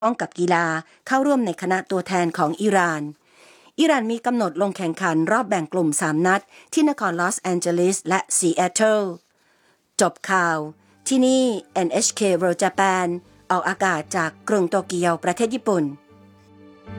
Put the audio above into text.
ข้องกับกีฬาเข้าร่วมในคณะตัวแทนของอิหร่านมีกำหนดลงแข่งขันรอบแบ่งกลุ่ม3นัดที่นครลอสแอนเจลิสและซีแอตเทิลจบข่าวที่นี่ NHK World Japan ออกอากาศจากกรุงโตเกียวประเทศญี่ปุ่น